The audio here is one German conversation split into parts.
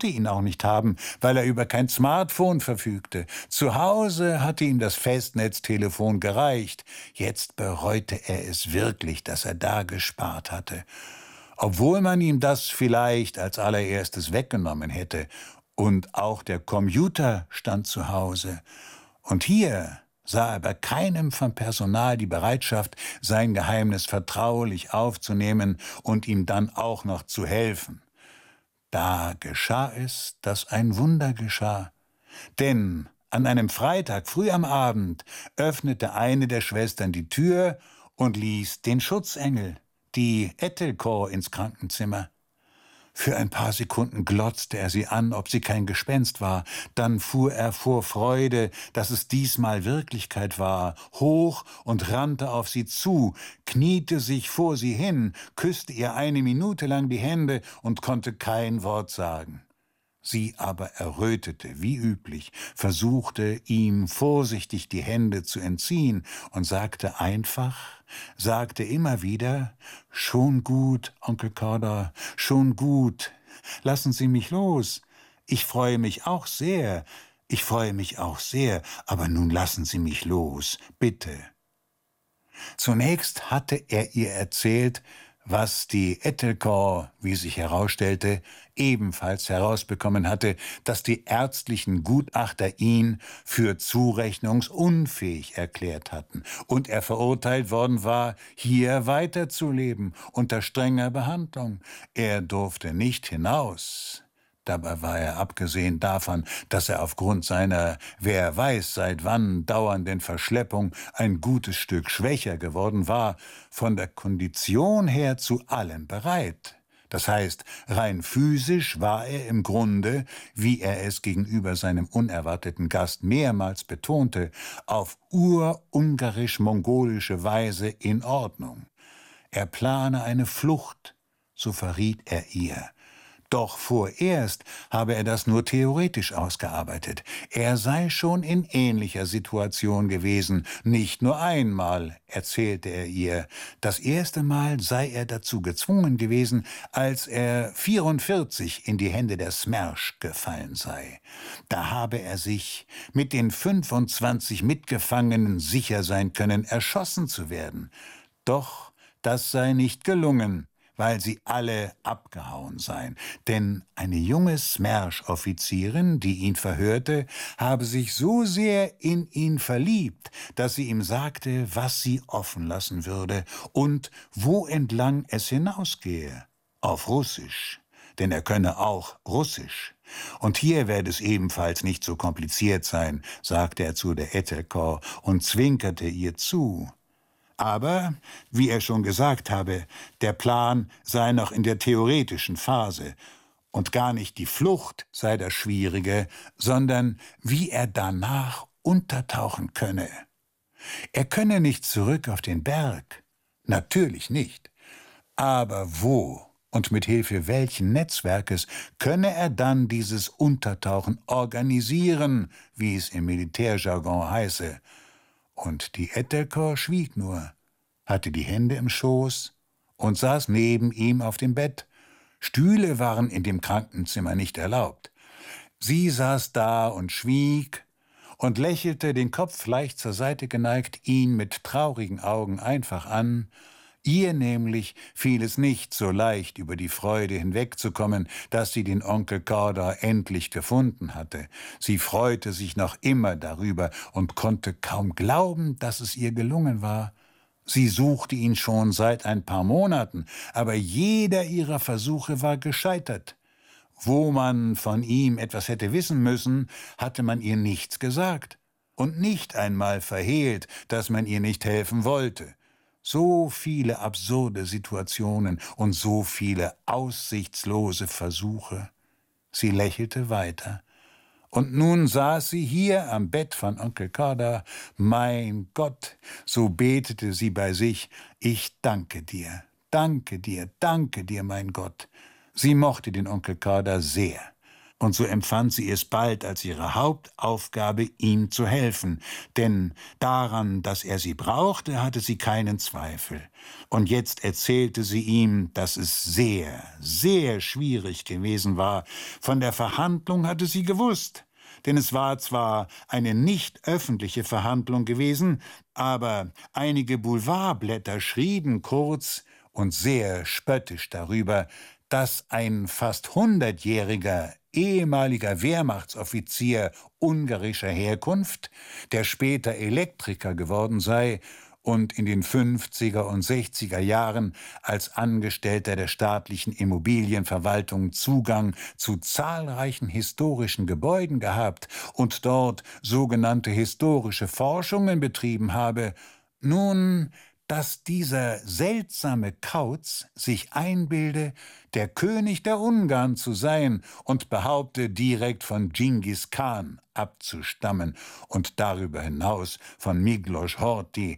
konnte ihn auch nicht haben, weil er über kein Smartphone verfügte. Zu Hause hatte ihm das Festnetztelefon gereicht. Jetzt bereute er es wirklich, dass er da gespart hatte. Obwohl man ihm das vielleicht als allererstes weggenommen hätte. Und auch der Computer stand zu Hause. Und hier sah er bei keinem vom Personal die Bereitschaft, sein Geheimnis vertraulich aufzunehmen und ihm dann auch noch zu helfen. Da geschah es, dass ein Wunder geschah. Denn an einem Freitag früh am Abend öffnete eine der Schwestern die Tür und ließ den Schutzengel, die Etelkor, ins Krankenzimmer. Für ein paar Sekunden glotzte er sie an, ob sie kein Gespenst war. Dann fuhr er vor Freude, dass es diesmal Wirklichkeit war, hoch und rannte auf sie zu, kniete sich vor sie hin, küsste ihr 1 Minute lang die Hände und konnte kein Wort sagen. Sie aber errötete, wie üblich, versuchte ihm vorsichtig die Hände zu entziehen und sagte immer wieder: »Schon gut, Onkel Corda, schon gut. Lassen Sie mich los. Ich freue mich auch sehr, aber nun lassen Sie mich los, bitte.« Zunächst hatte er ihr erzählt, was die Etelkor, wie sich herausstellte, ebenfalls herausbekommen hatte, dass die ärztlichen Gutachter ihn für zurechnungsunfähig erklärt hatten und er verurteilt worden war, hier weiterzuleben unter strenger Behandlung. Er durfte nicht hinaus. Dabei war er, abgesehen davon, dass er aufgrund seiner, wer weiß seit wann, dauernden Verschleppung ein gutes Stück schwächer geworden war, von der Kondition her zu allem bereit. Das heißt, rein physisch war er im Grunde, wie er es gegenüber seinem unerwarteten Gast mehrmals betonte, auf urungarisch-mongolische Weise in Ordnung. Er plane eine Flucht, so verriet er ihr. Doch vorerst habe er das nur theoretisch ausgearbeitet. Er sei schon in ähnlicher Situation gewesen, nicht nur einmal, erzählte er ihr. Das erste Mal sei er dazu gezwungen gewesen, als er 44 in die Hände der Smersh gefallen sei. Da habe er sich mit den 25 Mitgefangenen sicher sein können, erschossen zu werden. Doch das sei nicht gelungen, weil sie alle abgehauen seien. Denn eine junge Smersh-Offizierin, die ihn verhörte, habe sich so sehr in ihn verliebt, dass sie ihm sagte, was sie offen lassen würde und wo entlang es hinausgehe. Auf Russisch, denn er könne auch Russisch. Und hier werde es ebenfalls nicht so kompliziert sein, sagte er zu der Etelkor und zwinkerte ihr zu. Aber, wie er schon gesagt habe, der Plan sei noch in der theoretischen Phase und gar nicht die Flucht sei das Schwierige, sondern wie er danach untertauchen könne. Er könne nicht zurück auf den Berg, natürlich nicht, aber wo und mit Hilfe welchen Netzwerkes könne er dann dieses Untertauchen organisieren, wie es im Militärjargon heiße? Und die Etelkor schwieg nur, hatte die Hände im Schoß und saß neben ihm auf dem Bett. Stühle waren in dem Krankenzimmer nicht erlaubt. Sie saß da und schwieg und lächelte, den Kopf leicht zur Seite geneigt, ihn mit traurigen Augen einfach an. Ihr nämlich fiel es nicht so leicht, über die Freude hinwegzukommen, dass sie den Onkel Corda endlich gefunden hatte. Sie freute sich noch immer darüber und konnte kaum glauben, dass es ihr gelungen war. Sie suchte ihn schon seit ein paar Monaten, aber jeder ihrer Versuche war gescheitert. Wo man von ihm etwas hätte wissen müssen, hatte man ihr nichts gesagt und nicht einmal verhehlt, dass man ihr nicht helfen wollte. So viele absurde Situationen und so viele aussichtslose Versuche. Sie lächelte weiter. Und nun saß sie hier am Bett von Onkel Corda. Mein Gott, so betete sie bei sich, ich danke dir, mein Gott. Sie mochte den Onkel Corda sehr. Und so empfand sie es bald als ihre Hauptaufgabe, ihm zu helfen, denn daran, dass er sie brauchte, hatte sie keinen Zweifel. Und jetzt erzählte sie ihm, dass es sehr, sehr schwierig gewesen war. Von der Verhandlung hatte sie gewusst, denn es war zwar eine nicht öffentliche Verhandlung gewesen, aber einige Boulevardblätter schrieben kurz und sehr spöttisch darüber, dass ein fast 100-jähriger ehemaliger Wehrmachtsoffizier ungarischer Herkunft, der später Elektriker geworden sei und in den 50er und 60er Jahren als Angestellter der staatlichen Immobilienverwaltung Zugang zu zahlreichen historischen Gebäuden gehabt und dort sogenannte historische Forschungen betrieben habe, nun, dass dieser seltsame Kauz sich einbilde, der König der Ungarn zu sein und behaupte, direkt von Dschingis Khan abzustammen und darüber hinaus von Miklos Horthy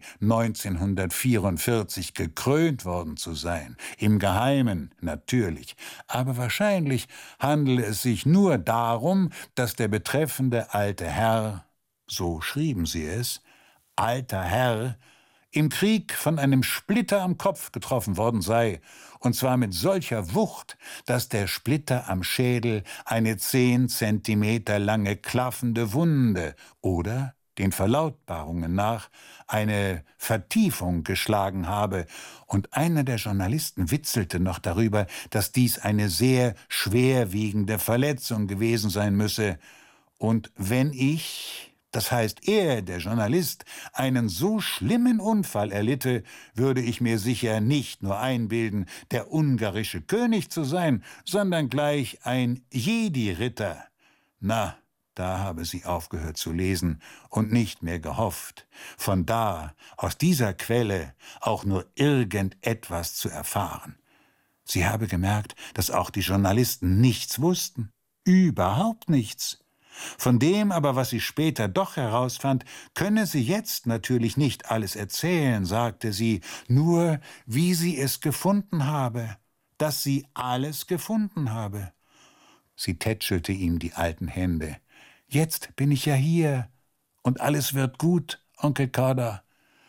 1944 gekrönt worden zu sein. Im Geheimen natürlich, aber wahrscheinlich handele es sich nur darum, dass der betreffende alte Herr, so schrieben sie es, alter Herr, im Krieg von einem Splitter am Kopf getroffen worden sei, und zwar mit solcher Wucht, dass der Splitter am Schädel eine 10 Zentimeter lange klaffende Wunde oder, den Verlautbarungen nach, eine Vertiefung geschlagen habe, und einer der Journalisten witzelte noch darüber, dass dies eine sehr schwerwiegende Verletzung gewesen sein müsse. Und wenn ich, das heißt er, der Journalist, einen so schlimmen Unfall erlitte, würde ich mir sicher nicht nur einbilden, der ungarische König zu sein, sondern gleich ein Jedi-Ritter. Na, da habe sie aufgehört zu lesen und nicht mehr gehofft, von da, aus dieser Quelle, auch nur irgendetwas zu erfahren. Sie habe gemerkt, dass auch die Journalisten nichts wussten, überhaupt nichts. Von dem aber, was sie später doch herausfand, könne sie jetzt natürlich nicht alles erzählen, sagte sie, nur wie sie es gefunden habe, dass sie alles gefunden habe. Sie tätschelte ihm die alten Hände. »Jetzt bin ich ja hier, und alles wird gut, Onkel Korda.«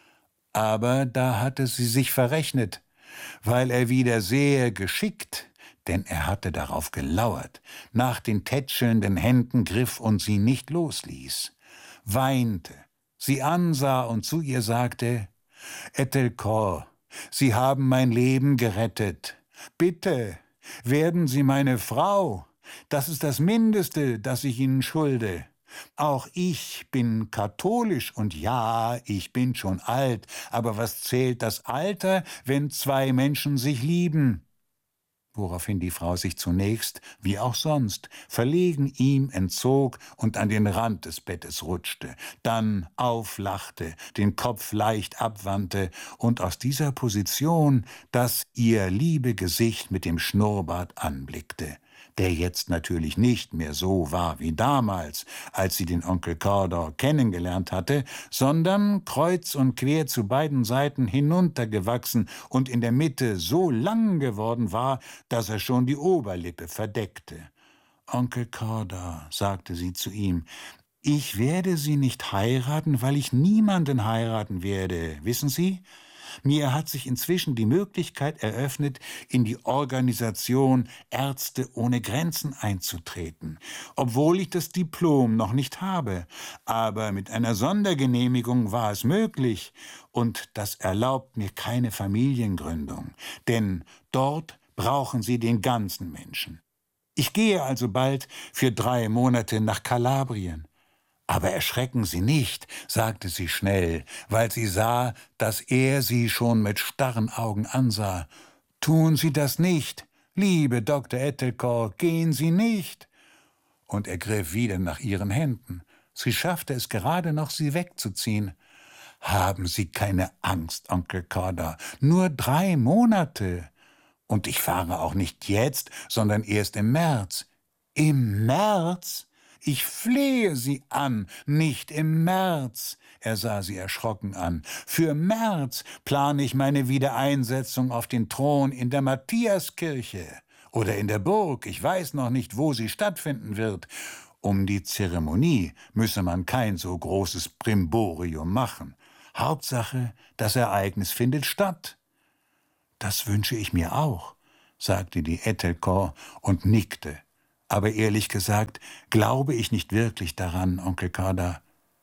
Aber da hatte sie sich verrechnet, weil er wieder sehr geschickt, denn er hatte darauf gelauert, nach den tätschelnden Händen griff und sie nicht losließ, weinte, sie ansah und zu ihr sagte, »Etelkor, Sie haben mein Leben gerettet. Bitte, werden Sie meine Frau. Das ist das Mindeste, das ich Ihnen schulde. Auch ich bin katholisch und ja, ich bin schon alt, aber was zählt das Alter, wenn zwei Menschen sich lieben?« Woraufhin die Frau sich zunächst, wie auch sonst, verlegen ihm entzog und an den Rand des Bettes rutschte, dann auflachte, den Kopf leicht abwandte und aus dieser Position das ihr liebe Gesicht mit dem Schnurrbart anblickte, der jetzt natürlich nicht mehr so war wie damals, als sie den Onkel Korda kennengelernt hatte, sondern kreuz und quer zu beiden Seiten hinuntergewachsen und in der Mitte so lang geworden war, dass er schon die Oberlippe verdeckte. »Onkel Korda«, sagte sie zu ihm, »ich werde Sie nicht heiraten, weil ich niemanden heiraten werde, wissen Sie? Mir hat sich inzwischen die Möglichkeit eröffnet, in die Organisation Ärzte ohne Grenzen einzutreten, obwohl ich das Diplom noch nicht habe. Aber mit einer Sondergenehmigung war es möglich, und das erlaubt mir keine Familiengründung, denn dort brauchen Sie den ganzen Menschen. Ich gehe also bald für 3 Monate nach Kalabrien. »Aber erschrecken Sie nicht«, sagte sie schnell, weil sie sah, dass er sie schon mit starren Augen ansah. »Tun Sie das nicht, liebe Dr. Etelkor, gehen Sie nicht!« Und er griff wieder nach ihren Händen. Sie schaffte es gerade noch, sie wegzuziehen. »Haben Sie keine Angst, Onkel Korda, nur 3 Monate. Und ich fahre auch nicht jetzt, sondern erst im März.« »Im März? Ich flehe Sie an, nicht im März.« Er sah sie erschrocken an. »Für März plane ich meine Wiedereinsetzung auf den Thron in der Matthiaskirche. oder in der Burg, ich weiß noch nicht, wo sie stattfinden wird. Um die Zeremonie müsse man kein so großes Brimborium machen. Hauptsache, das Ereignis findet statt. »Das wünsche ich mir auch«, sagte die Etelkor und nickte. »Aber ehrlich gesagt, glaube ich nicht wirklich daran, Onkel Korda.«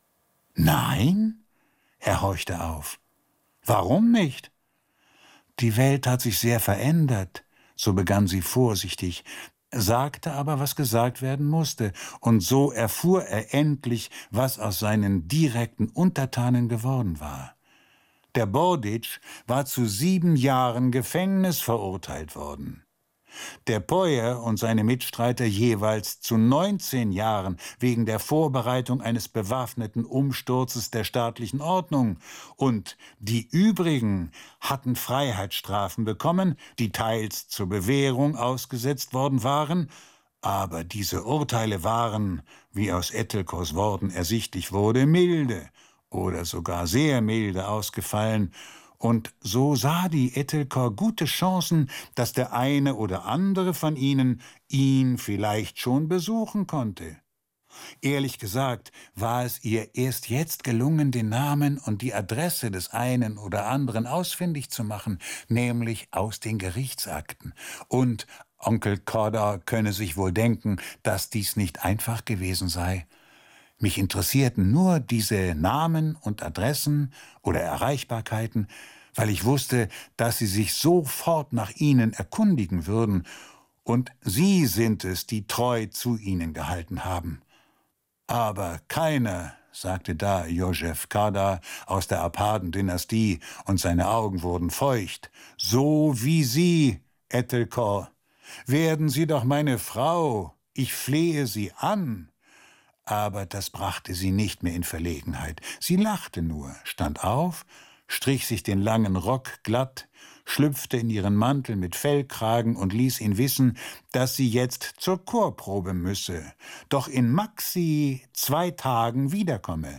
»Nein?« Er horchte auf. »Warum nicht?« »Die Welt hat sich sehr verändert«, so begann sie vorsichtig, sagte aber, was gesagt werden musste, und so erfuhr er endlich, was aus seinen direkten Untertanen geworden war. Der Borditsch war zu 7 Jahren Gefängnis verurteilt worden. Der Poyer und seine Mitstreiter jeweils zu 19 Jahren wegen der Vorbereitung eines bewaffneten Umsturzes der staatlichen Ordnung, und die übrigen hatten Freiheitsstrafen bekommen, die teils zur Bewährung ausgesetzt worden waren, aber diese Urteile waren, wie aus Etelkors Worten ersichtlich wurde, milde oder sogar sehr milde ausgefallen, und so sah die Etelkor gute Chancen, dass der eine oder andere von ihnen ihn vielleicht schon besuchen konnte. Ehrlich gesagt war es ihr erst jetzt gelungen, den Namen und die Adresse des einen oder anderen ausfindig zu machen, nämlich aus den Gerichtsakten. Und Onkel Korda könne sich wohl denken, dass dies nicht einfach gewesen sei. Mich interessierten nur diese Namen und Adressen oder Erreichbarkeiten, weil ich wusste, dass sie sich sofort nach ihnen erkundigen würden, und sie sind es, die treu zu ihnen gehalten haben. Aber keiner, sagte da Josef Korda aus der Arpaden-Dynastie, und seine Augen wurden feucht, so wie Sie, Etelkor. Werden Sie doch meine Frau, ich flehe Sie an. Aber das brachte sie nicht mehr in Verlegenheit. Sie lachte nur, stand auf, strich sich den langen Rock glatt, schlüpfte in ihren Mantel mit Fellkragen und ließ ihn wissen, dass sie jetzt zur Chorprobe müsse, doch in maxi 2 Tagen wiederkomme.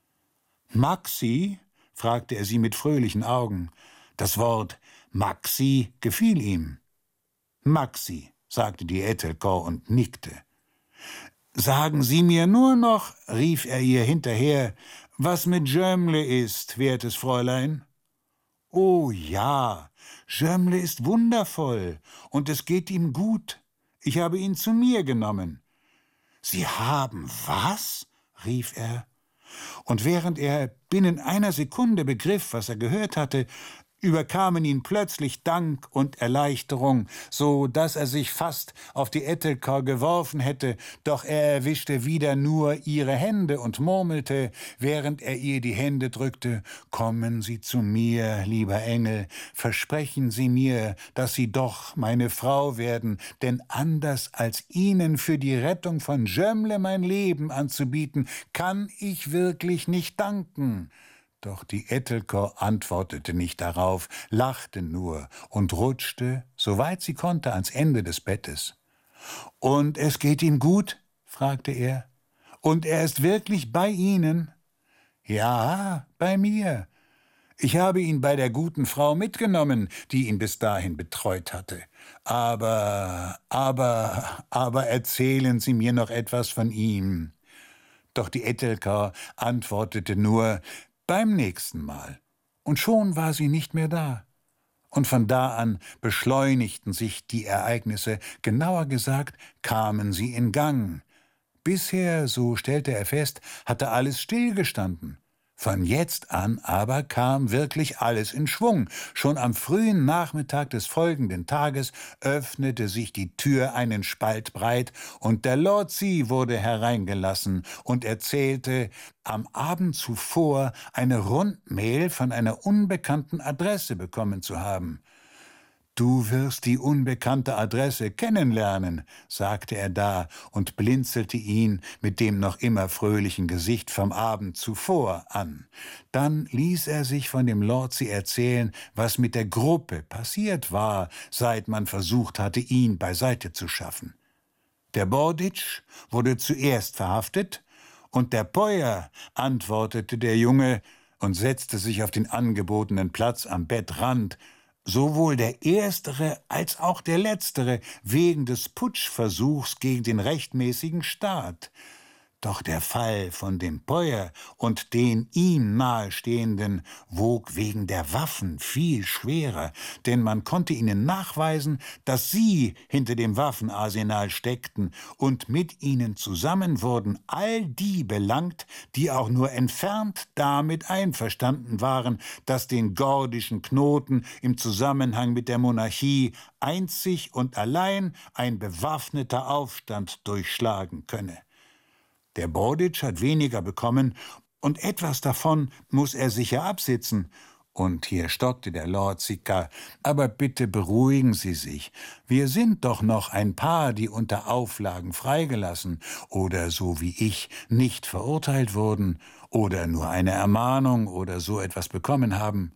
»Maxi?« fragte er sie mit fröhlichen Augen. Das Wort Maxi gefiel ihm. »Maxi«, sagte die Etelkor und nickte. »Sagen Sie mir nur noch«, rief er ihr hinterher, »was mit Jömle ist, wertes Fräulein?« »Oh ja, Jömle ist wundervoll, und es geht ihm gut. Ich habe ihn zu mir genommen.« »Sie haben was?« rief er. Und während er binnen einer Sekunde begriff, was er gehört hatte, überkamen ihn plötzlich Dank und Erleichterung, so dass er sich fast auf die Etelkor geworfen hätte, doch er erwischte wieder nur ihre Hände und murmelte, während er ihr die Hände drückte, »Kommen Sie zu mir, lieber Engel, versprechen Sie mir, dass Sie doch meine Frau werden, denn anders als Ihnen für die Rettung von Jömle mein Leben anzubieten, kann ich wirklich nicht danken.« Doch die Etelkor antwortete nicht darauf, lachte nur und rutschte, soweit sie konnte, ans Ende des Bettes. »Und es geht ihm gut?« fragte er. »Und er ist wirklich bei Ihnen?« »Ja, bei mir. Ich habe ihn bei der guten Frau mitgenommen, die ihn bis dahin betreut hatte. Aber erzählen Sie mir noch etwas von ihm.« Doch die Etelkor antwortete nur, »beim nächsten Mal«, und schon war sie nicht mehr da. Und von da an beschleunigten sich die Ereignisse, genauer gesagt, kamen sie in Gang. Bisher, so stellte er fest, hatte alles stillgestanden. Von jetzt an aber kam wirklich alles in Schwung. Schon am frühen Nachmittag des folgenden Tages öffnete sich die Tür einen Spalt breit, und der Lotzi wurde hereingelassen und erzählte, am Abend zuvor eine Rundmail von einer unbekannten Adresse bekommen zu haben. »Du wirst die unbekannte Adresse kennenlernen«, sagte er da und blinzelte ihn mit dem noch immer fröhlichen Gesicht vom Abend zuvor an. Dann ließ er sich von dem Lotzi erzählen, was mit der Gruppe passiert war, seit man versucht hatte, ihn beiseite zu schaffen. Der Borditsch wurde zuerst verhaftet, und der Poyer, antwortete der Junge und setzte sich auf den angebotenen Platz am Bettrand, sowohl der erstere als auch der letztere, wegen des Putschversuchs gegen den rechtmäßigen Staat. Doch der Fall von dem Peuer und den ihm nahestehenden wog wegen der Waffen viel schwerer, denn man konnte ihnen nachweisen, dass sie hinter dem Waffenarsenal steckten, und mit ihnen zusammen wurden all die belangt, die auch nur entfernt damit einverstanden waren, dass den gordischen Knoten im Zusammenhang mit der Monarchie einzig und allein ein bewaffneter Aufstand durchschlagen könne. Der Borditsch hat weniger bekommen, und etwas davon muss er sicher absitzen. Und hier stockte der Lord Sicca. Aber bitte beruhigen Sie sich. Wir sind doch noch ein paar, die unter Auflagen freigelassen oder so wie ich nicht verurteilt wurden oder nur eine Ermahnung oder so etwas bekommen haben.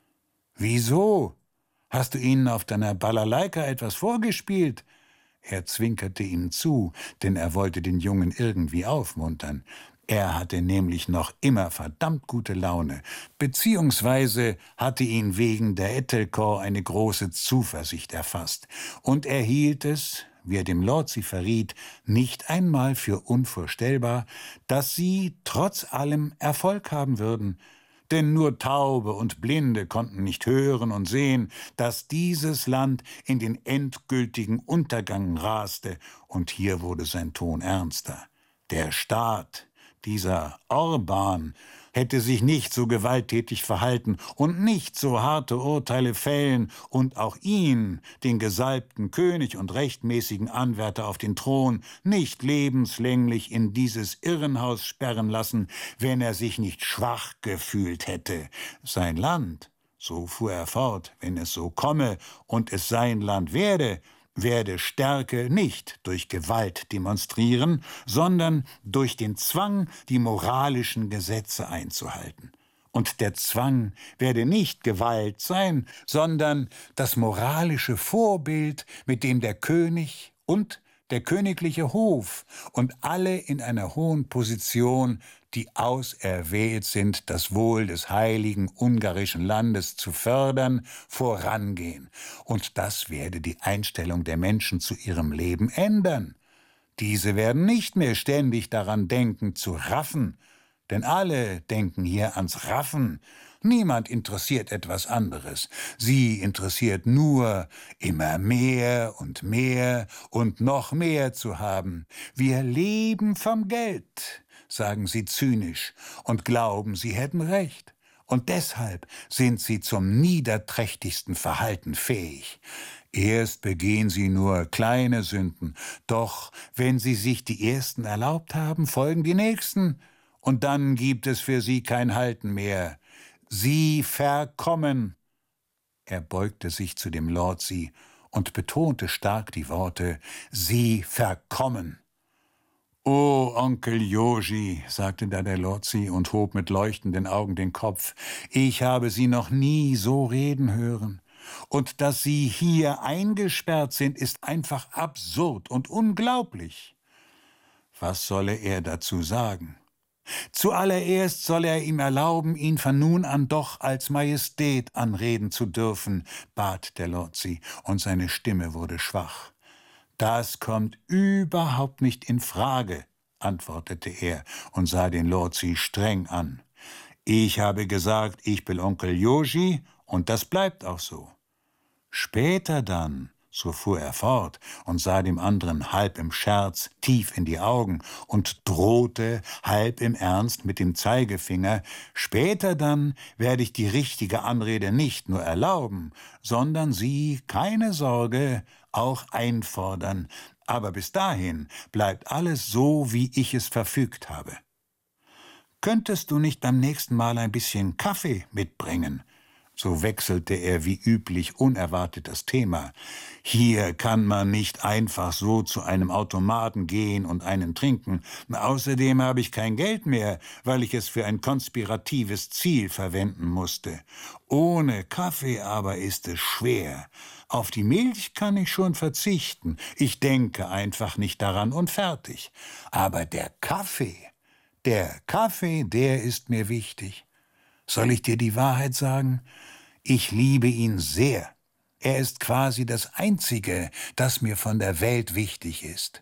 Wieso? Hast du ihnen auf deiner Balalaika etwas vorgespielt? Er zwinkerte ihm zu, denn er wollte den Jungen irgendwie aufmuntern. Er hatte nämlich noch immer verdammt gute Laune, beziehungsweise hatte ihn wegen der Etelkor eine große Zuversicht erfasst, und er hielt es, wie er dem Lord sie verriet, nicht einmal für unvorstellbar, dass sie trotz allem Erfolg haben würden. Denn nur Taube und Blinde konnten nicht hören und sehen, dass dieses Land in den endgültigen Untergang raste, und hier wurde sein Ton ernster. Der Staat, dieser Orban, hätte sich nicht so gewalttätig verhalten und nicht so harte Urteile fällen und auch ihn, den gesalbten König und rechtmäßigen Anwärter auf den Thron, nicht lebenslänglich in dieses Irrenhaus sperren lassen, wenn er sich nicht schwach gefühlt hätte. Sein Land, so fuhr er fort, wenn es so komme und es sein Land werde Stärke nicht durch Gewalt demonstrieren, sondern durch den Zwang, die moralischen Gesetze einzuhalten. Und der Zwang werde nicht Gewalt sein, sondern das moralische Vorbild, mit dem der König und der königliche Hof und alle in einer hohen Position, die auserwählt sind, das Wohl des heiligen ungarischen Landes zu fördern, vorangehen. Und das werde die Einstellung der Menschen zu ihrem Leben ändern. Diese werden nicht mehr ständig daran denken, zu raffen, denn alle denken hier ans Raffen. Niemand interessiert etwas anderes. Sie interessiert nur, immer mehr und noch mehr zu haben. Wir leben vom Geld, sagen sie zynisch und glauben, sie hätten recht. Und deshalb sind sie zum niederträchtigsten Verhalten fähig. Erst begehen sie nur kleine Sünden, doch wenn sie sich die ersten erlaubt haben, folgen die nächsten, und dann gibt es für sie kein Halten mehr. Sie verkommen. Er beugte sich zu dem Lordsi und betonte stark die Worte, Sie verkommen. »Oh, Onkel Joji«, sagte da der Lordsi und hob mit leuchtenden Augen den Kopf, »ich habe Sie noch nie so reden hören. Und dass Sie hier eingesperrt sind, ist einfach absurd und unglaublich.« Was solle er dazu sagen? Zuallererst soll er ihm erlauben, ihn von nun an doch als Majestät anreden zu dürfen, bat der Lordsi, und seine Stimme wurde schwach. »Das kommt überhaupt nicht in Frage«, antwortete er und sah den Lordsi streng an. »Ich habe gesagt, ich bin Onkel Joji, und das bleibt auch so. Später dann«, so fuhr er fort und sah dem anderen halb im Scherz tief in die Augen und drohte halb im Ernst mit dem Zeigefinger, »später dann werde ich die richtige Anrede nicht nur erlauben, sondern sie, keine Sorge, auch einfordern. Aber bis dahin bleibt alles so, wie ich es verfügt habe. Könntest du nicht beim nächsten Mal ein bisschen Kaffee mitbringen?« So wechselte er wie üblich unerwartet das Thema. »Hier kann man nicht einfach so zu einem Automaten gehen und einen trinken. Außerdem habe ich kein Geld mehr, weil ich es für ein konspiratives Ziel verwenden musste. Ohne Kaffee aber ist es schwer. Auf die Milch kann ich schon verzichten. Ich denke einfach nicht daran und fertig. Aber der Kaffee, der ist mir wichtig. Soll ich dir die Wahrheit sagen? Ich liebe ihn sehr, Er ist quasi das Einzige, das mir von der Welt wichtig ist.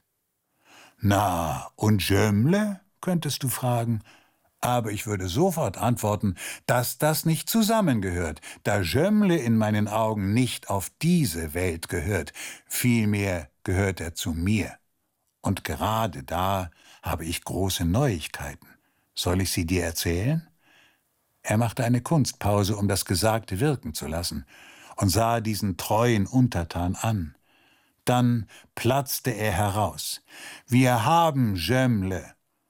Na, und Jömmle, könntest du fragen? Aber ich würde sofort antworten, dass das nicht zusammengehört, da Jömmle in meinen Augen nicht auf diese Welt gehört, vielmehr gehört er zu mir. Und gerade da habe ich große Neuigkeiten. Soll ich sie dir erzählen? Er machte eine Kunstpause, um das Gesagte wirken zu lassen, und sah diesen treuen Untertan an. Dann platzte er heraus. »Wir haben Jömmle.«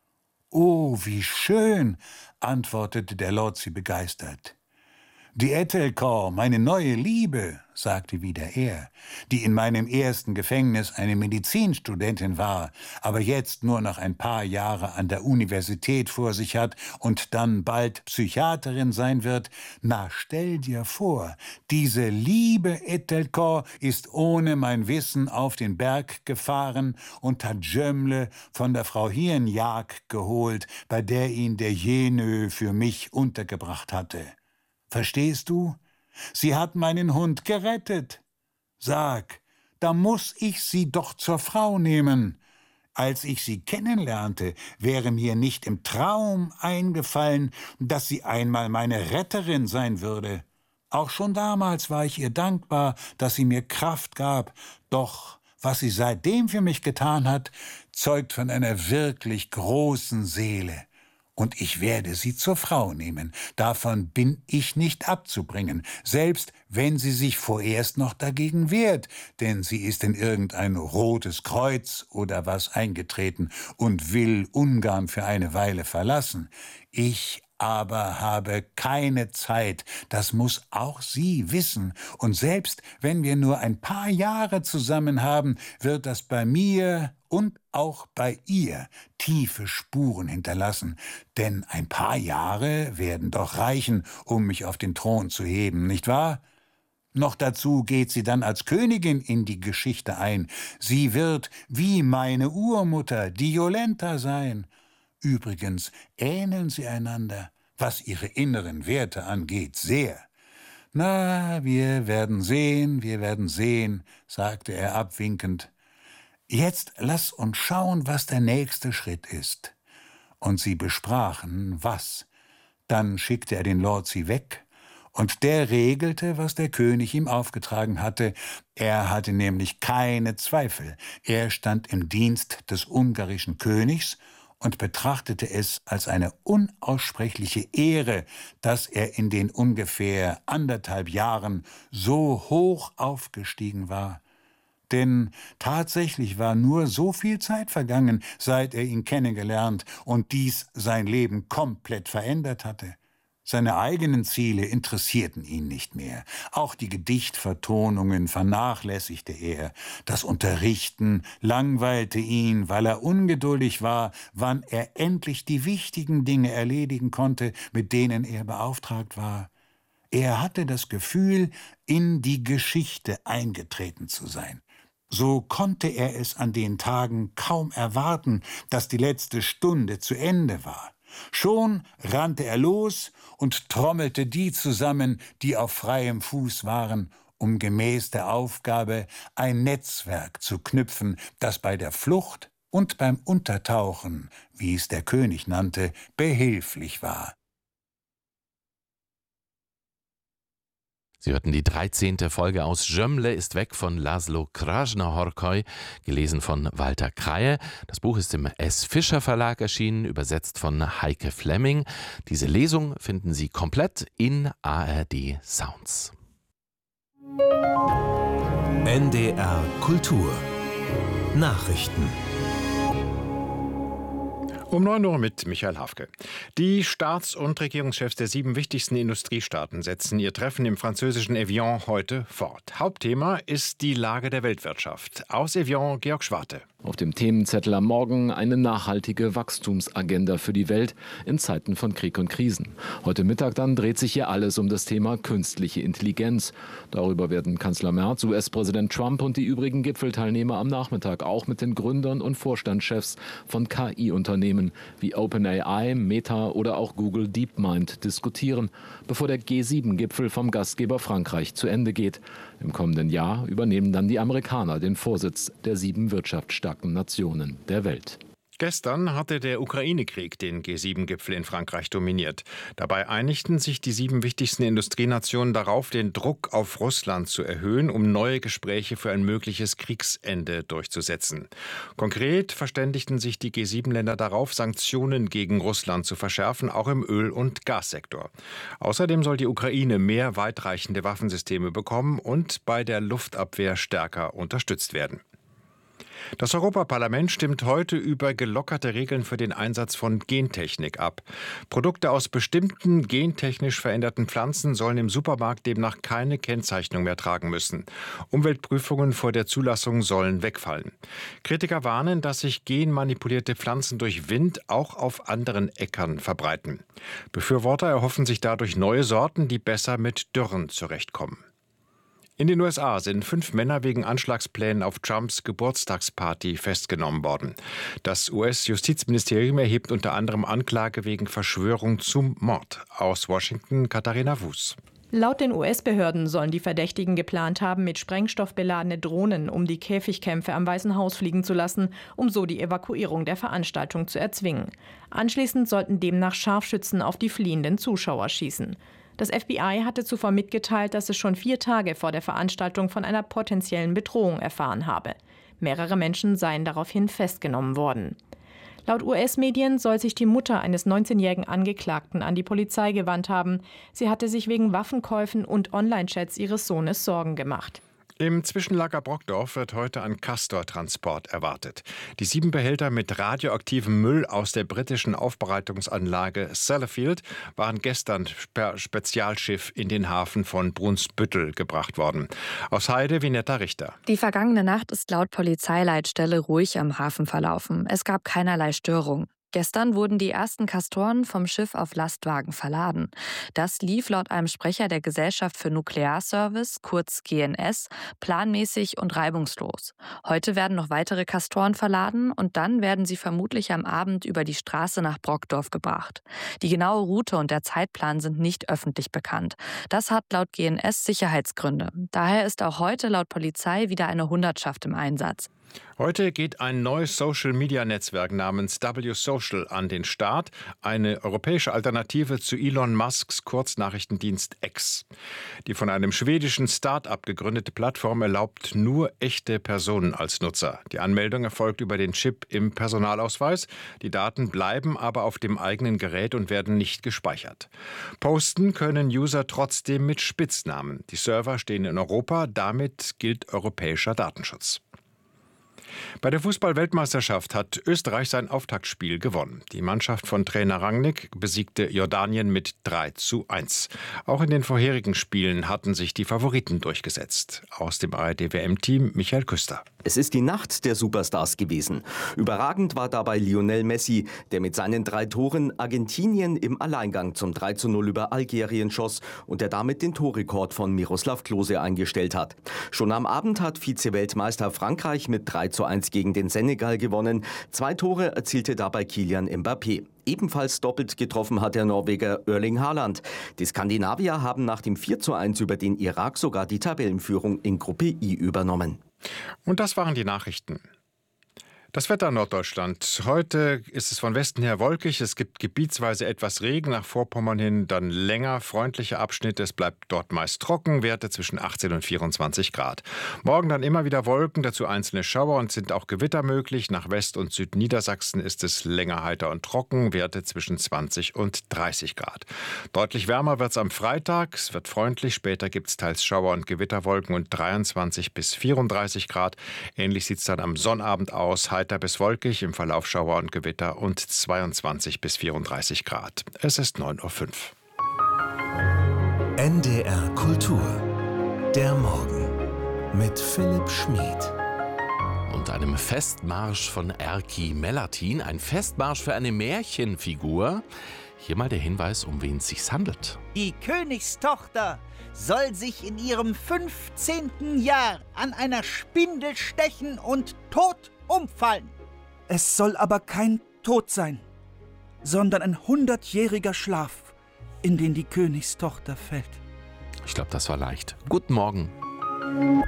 »Oh, wie schön«, antwortete der Lotzi begeistert. »Die Etelkor, meine neue Liebe«, sagte wieder er, die in meinem ersten Gefängnis eine Medizinstudentin war, aber jetzt nur noch ein paar Jahre an der Universität vor sich hat und dann bald Psychiaterin sein wird. Na, stell dir vor, diese liebe Etelkor ist ohne mein Wissen auf den Berg gefahren und hat Jömmle von der Frau Hirnjag geholt, bei der ihn der Jenö für mich untergebracht hatte. Verstehst du? Sie hat meinen Hund gerettet. Sag, da muss ich sie doch zur Frau nehmen. Als ich sie kennenlernte, wäre mir nicht im Traum eingefallen, dass sie einmal meine Retterin sein würde. Auch schon damals war ich ihr dankbar, dass sie mir Kraft gab. Doch was sie seitdem für mich getan hat, zeugt von einer wirklich großen Seele. Und ich werde sie zur Frau nehmen. Davon bin ich nicht abzubringen, selbst wenn sie sich vorerst noch dagegen wehrt, denn sie ist in irgendein Rotes Kreuz oder was eingetreten und will Ungarn für eine Weile verlassen. Ich aber habe keine Zeit, das muss auch sie wissen, und selbst wenn wir nur ein paar Jahre zusammen haben, wird das bei mir und auch bei ihr tiefe Spuren hinterlassen, denn ein paar Jahre werden doch reichen, um mich auf den Thron zu heben, nicht wahr? Noch dazu geht sie dann als Königin in die Geschichte ein. Sie wird wie meine Urmutter, die Jolenta, sein. Übrigens ähneln sie einander, was ihre inneren Werte angeht, sehr. »Na, wir werden sehen«, sagte er abwinkend. »Jetzt lass uns schauen, was der nächste Schritt ist.« Und sie besprachen, was. Dann schickte er den Lorzi weg, und der regelte, was der König ihm aufgetragen hatte. Er hatte nämlich keine Zweifel. Er stand im Dienst des ungarischen Königs und betrachtete es als eine unaussprechliche Ehre, dass er in den ungefähr 1,5 Jahren so hoch aufgestiegen war. Denn tatsächlich war nur so viel Zeit vergangen, seit er ihn kennengelernt und dies sein Leben komplett verändert hatte. Seine eigenen Ziele interessierten ihn nicht mehr. Auch die Gedichtvertonungen vernachlässigte er. Das Unterrichten langweilte ihn, weil er ungeduldig war, wann er endlich die wichtigen Dinge erledigen konnte, mit denen er beauftragt war. Er hatte das Gefühl, in die Geschichte eingetreten zu sein. So konnte er es an den Tagen kaum erwarten, dass die letzte Stunde zu Ende war. Schon rannte er los und trommelte die zusammen, die auf freiem Fuß waren, um gemäß der Aufgabe ein Netzwerk zu knüpfen, das bei der Flucht und beim Untertauchen, wie es der König nannte, behilflich war. Sie hörten die 13. Folge aus Jömmle ist weg von Laszlo Krasznahorkai, gelesen von Walter Kraje. Das Buch ist im S. Fischer Verlag erschienen, übersetzt von Heike Flemming. Diese Lesung finden Sie komplett in ARD Sounds. NDR Kultur Nachrichten. Um 9 Uhr mit Michael Hafke. Die Staats- und Regierungschefs der 7 wichtigsten Industriestaaten setzen ihr Treffen im französischen Evian heute fort. Hauptthema ist die Lage der Weltwirtschaft. Aus Evian Georg Schwarte. Auf dem Themenzettel am Morgen eine nachhaltige Wachstumsagenda für die Welt in Zeiten von Krieg und Krisen. Heute Mittag dann dreht sich hier alles um das Thema künstliche Intelligenz. Darüber werden Kanzler Merz, US-Präsident Trump und die übrigen Gipfelteilnehmer am Nachmittag auch mit den Gründern und Vorstandschefs von KI-Unternehmen Unternehmen wie OpenAI, Meta oder auch Google DeepMind diskutieren, bevor der G7-Gipfel vom Gastgeber Frankreich zu Ende geht. Im kommenden Jahr übernehmen dann die Amerikaner den Vorsitz der 7 wirtschaftsstarken Nationen der Welt. Gestern hatte der Ukraine-Krieg den G7-Gipfel in Frankreich dominiert. Dabei einigten sich die 7 wichtigsten Industrienationen darauf, den Druck auf Russland zu erhöhen, um neue Gespräche für ein mögliches Kriegsende durchzusetzen. Konkret verständigten sich die G7-Länder darauf, Sanktionen gegen Russland zu verschärfen, auch im Öl- und Gassektor. Außerdem soll die Ukraine mehr weitreichende Waffensysteme bekommen und bei der Luftabwehr stärker unterstützt werden. Das Europaparlament stimmt heute über gelockerte Regeln für den Einsatz von Gentechnik ab. Produkte aus bestimmten gentechnisch veränderten Pflanzen sollen im Supermarkt demnach keine Kennzeichnung mehr tragen müssen. Umweltprüfungen vor der Zulassung sollen wegfallen. Kritiker warnen, dass sich genmanipulierte Pflanzen durch Wind auch auf anderen Äckern verbreiten. Befürworter erhoffen sich dadurch neue Sorten, die besser mit Dürren zurechtkommen. In den USA sind 5 Männer wegen Anschlagsplänen auf Trumps Geburtstagsparty festgenommen worden. Das US-Justizministerium erhebt unter anderem Anklage wegen Verschwörung zum Mord. Aus Washington Katharina Wuß. Laut den US-Behörden sollen die Verdächtigen geplant haben, mit Sprengstoff beladene Drohnen um die Käfigkämpfe am Weißen Haus fliegen zu lassen, um so die Evakuierung der Veranstaltung zu erzwingen. Anschließend sollten demnach Scharfschützen auf die fliehenden Zuschauer schießen. Das FBI hatte zuvor mitgeteilt, dass es schon 4 Tage vor der Veranstaltung von einer potenziellen Bedrohung erfahren habe. Mehrere Menschen seien daraufhin festgenommen worden. Laut US-Medien soll sich die Mutter eines 19-jährigen Angeklagten an die Polizei gewandt haben. Sie hatte sich wegen Waffenkäufen und Online-Chats ihres Sohnes Sorgen gemacht. Im Zwischenlager Brockdorf wird heute ein Castor-Transport erwartet. Die 7 Behälter mit radioaktivem Müll aus der britischen Aufbereitungsanlage Sellafield waren gestern per Spezialschiff in den Hafen von Brunsbüttel gebracht worden. Aus Heide Vinetta Richter. Die vergangene Nacht ist laut Polizeileitstelle ruhig am Hafen verlaufen. Es gab keinerlei Störung. Gestern wurden die ersten Castoren vom Schiff auf Lastwagen verladen. Das lief laut einem Sprecher der Gesellschaft für Nuklearservice, kurz GNS, planmäßig und reibungslos. Heute werden noch weitere Castoren verladen und dann werden sie vermutlich am Abend über die Straße nach Brockdorf gebracht. Die genaue Route und der Zeitplan sind nicht öffentlich bekannt. Das hat laut GNS Sicherheitsgründe. Daher ist auch heute laut Polizei wieder eine Hundertschaft im Einsatz. Heute geht ein neues Social-Media-Netzwerk namens W-Social an den Start, eine europäische Alternative zu Elon Musks Kurznachrichtendienst X. Die von einem schwedischen Start-up gegründete Plattform erlaubt nur echte Personen als Nutzer. Die Anmeldung erfolgt über den Chip im Personalausweis. Die Daten bleiben aber auf dem eigenen Gerät und werden nicht gespeichert. Posten können User trotzdem mit Spitznamen. Die Server stehen in Europa, damit gilt europäischer Datenschutz. Bei der Fußball-Weltmeisterschaft hat Österreich sein Auftaktspiel gewonnen. Die Mannschaft von Trainer Rangnick besiegte Jordanien mit 3:1. Auch in den vorherigen Spielen hatten sich die Favoriten durchgesetzt. Aus dem ARD-WM-Team Michael Küster. Es ist die Nacht der Superstars gewesen. Überragend war dabei Lionel Messi, der mit seinen 3 Toren Argentinien im Alleingang zum 3:0 über Algerien schoss und der damit den Torrekord von Miroslav Klose eingestellt hat. Schon am Abend hat Vize-Weltmeister Frankreich mit 3:1 gegen den Senegal gewonnen. 2 Tore erzielte dabei Kylian Mbappé. Ebenfalls doppelt getroffen hat der Norweger Erling Haaland. Die Skandinavier haben nach dem 4:1 über den Irak sogar die Tabellenführung in Gruppe I übernommen. Und das waren die Nachrichten. Das Wetter in Norddeutschland. Heute ist es von Westen her wolkig. Es gibt gebietsweise etwas Regen, nach Vorpommern hin dann länger freundliche Abschnitte. Es bleibt dort meist trocken, Werte zwischen 18 und 24 Grad. Morgen dann immer wieder Wolken, dazu einzelne Schauer und sind auch Gewitter möglich. Nach West- und Südniedersachsen ist es länger heiter und trocken, Werte zwischen 20 und 30 Grad. Deutlich wärmer wird es am Freitag. Es wird freundlich, später gibt es teils Schauer und Gewitterwolken und 23 bis 34 Grad. Ähnlich sieht es dann am Sonnabend aus. Heiter bis wolkig, im Verlauf Schauer und Gewitter und 22 bis 34 Grad. Es ist 9:05 Uhr. NDR Kultur. Der Morgen mit Philipp Schmid. Und einem Festmarsch von Erki Melatin, ein Festmarsch für eine Märchenfigur. Hier mal der Hinweis, um wen es sich handelt. Die Königstochter soll sich in ihrem 15. Jahr an einer Spindel stechen und tot umfallen. Es soll aber kein Tod sein, sondern ein 100-jähriger Schlaf, in den die Königstochter fällt. Ich glaube, das war leicht. Guten Morgen.